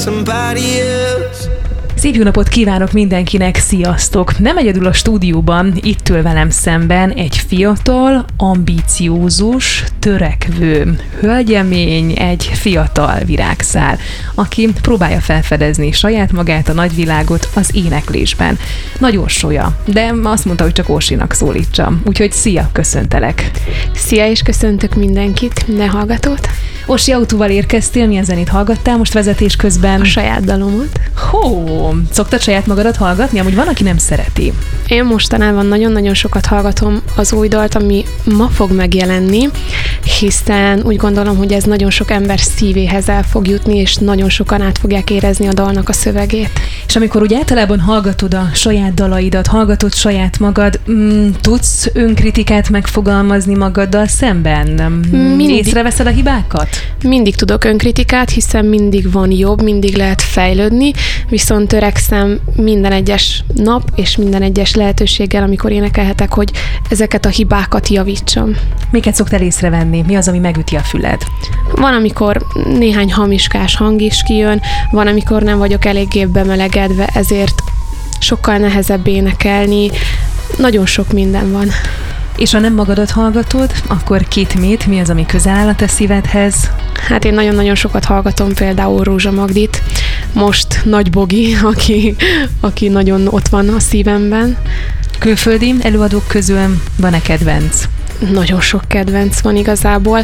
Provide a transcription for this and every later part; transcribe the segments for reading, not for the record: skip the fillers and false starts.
somebody else. Szép jó napot kívánok mindenkinek, sziasztok! Nem egyedül a stúdióban, itt ül velem szemben egy fiatal, ambíciózus, törekvő hölgyemény, egy fiatal virágszál, aki próbálja felfedezni saját magát, a nagyvilágot az éneklésben. Nagy Orsolya, de azt mondta, hogy csak Orsinak szólítsam. Úgyhogy szia, köszöntelek! Szia, és köszöntök mindenkit, minden hallgatót! Orsi, autóval érkeztél, milyen zenét hallgattál most vezetés közben? A saját dalomat. Szoktad saját magadat hallgatni? Amúgy van, aki nem szereti. Én mostanában nagyon-nagyon sokat hallgatom az új dalt, ami ma fog megjelenni, hiszen úgy gondolom, hogy ez nagyon sok ember szívéhez el fog jutni, és nagyon sokan át fogják érezni a dalnak a szövegét. És amikor úgy általában hallgatod a saját dalaidat, hallgatod saját magad, tudsz önkritikát megfogalmazni magaddal szemben? Észreveszed a hibákat? Mindig tudok önkritikát, hiszen mindig van jobb, mindig lehet fejlődni, viszont törekszem minden egyes nap és minden egyes lehetőséggel, amikor énekelhetek, hogy ezeket a hibákat javítsam. Miket szoktál észrevenni? Mi az, ami megüti a füled? Van, amikor néhány hamiskás hang is kijön, van, amikor nem vagyok eléggé bemelegedve, ezért sokkal nehezebb énekelni. Nagyon sok minden van. És ha nem magadat hallgatod, akkor Kitmit, mi az, ami közel áll a te szívedhez? Hát én nagyon-nagyon sokat hallgatom például Rózsa Magdit, most Nagy Bogi, aki nagyon ott van a szívemben. Külföldi előadók közül van-e kedvenc? Nagyon sok kedvenc van igazából,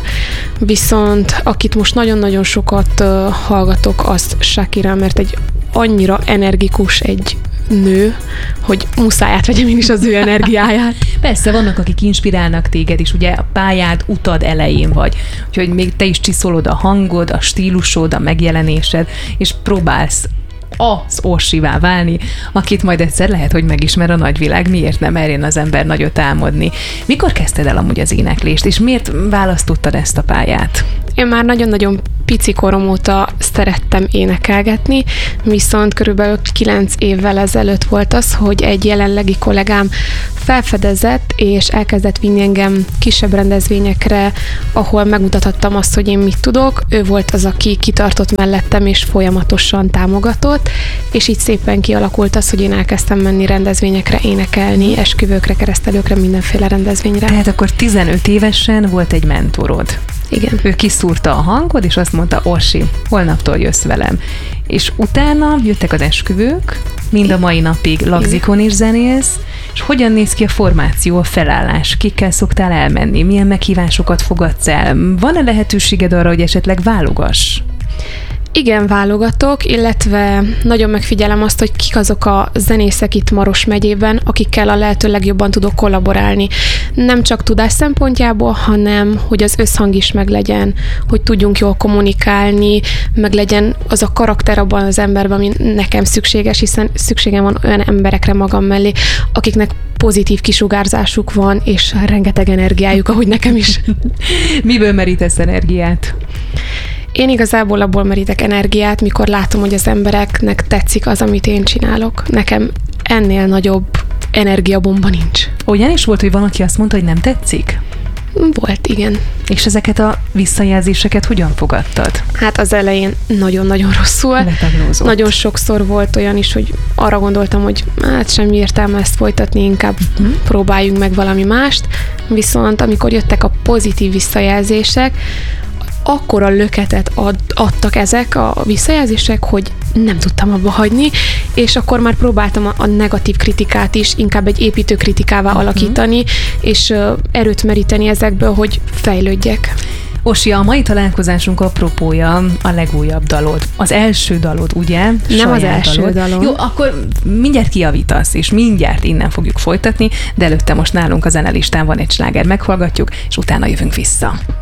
viszont akit most nagyon-nagyon sokat hallgatok, az Shakira, mert egy annyira energikus, egy nő, hogy muszáj átvegyem én is az ő energiáját. Persze, vannak, akik inspirálnak téged is, ugye a pályád utad elején vagy, úgyhogy még te is csiszolod a hangod, a stílusod, a megjelenésed, és próbálsz az Orsivá válni, akit majd egyszer lehet, hogy megismer a nagyvilág. Miért nem merjen az ember nagyot álmodni? Mikor kezdted el amúgy az éneklést, és miért választottad ezt a pályát? Én már nagyon-nagyon pici korom óta szerettem énekelgetni, viszont körülbelül 9 évvel ezelőtt volt az, hogy egy jelenlegi kollégám felfedezett, és elkezdett vinni engem kisebb rendezvényekre, ahol megmutathattam azt, hogy én mit tudok. Ő volt az, aki kitartott mellettem, és folyamatosan támogatott, és így szépen kialakult az, hogy én elkezdtem menni rendezvényekre, énekelni, esküvőkre, keresztelőkre, mindenféle rendezvényre. Tehát akkor 15 évesen volt egy mentorod. Igen. Ő kiszúrta a hangod, és azt mondta, Orsi, holnaptól jössz velem. És utána jöttek az esküvők, mind a mai napig lagzikon is zenélsz, és hogyan néz ki a formáció, a felállás? Kikkel szoktál elmenni? Milyen meghívásokat fogadsz el? Van-e lehetőséged arra, hogy esetleg válogass? Igen, válogatok, illetve nagyon megfigyelem azt, hogy kik azok a zenészek itt Maros megyében, akikkel a lehető legjobban tudok kollaborálni. Nem csak tudás szempontjából, hanem hogy az összhang is meglegyen, hogy tudjunk jól kommunikálni, meglegyen az a karakter abban az emberben, ami nekem szükséges, hiszen szükségem van olyan emberekre magam mellé, akiknek pozitív kisugárzásuk van, és rengeteg energiájuk, ahogy nekem is. Miből merítesz energiát? Én igazából abból merítek energiát, mikor látom, hogy az embereknek tetszik az, amit én csinálok. Nekem ennél nagyobb energiabomba nincs. Olyan is volt, hogy van, aki azt mondta, hogy nem tetszik? Volt, igen. És ezeket a visszajelzéseket hogyan fogadtad? Hát az elején nagyon-nagyon rosszul. Letaglózott. Nagyon sokszor volt olyan is, hogy arra gondoltam, hogy hát semmi értelme ezt folytatni, inkább próbáljunk meg valami mást. Viszont amikor jöttek a pozitív visszajelzések, akkora löketet adtak ezek a visszajelzések, hogy nem tudtam abba hagyni, és akkor már próbáltam a negatív kritikát is inkább egy építő kritikává alakítani, és erőt meríteni ezekből, hogy fejlődjek. Orsi, a mai találkozásunk apropója a legújabb dalod. Az első dalod, ugye? Nem az első dalom. Jó, akkor mindjárt kijavítasz, és mindjárt innen fogjuk folytatni, de előtte most nálunk a zenelistán van egy sláger, meghallgatjuk, és utána jövünk vissza.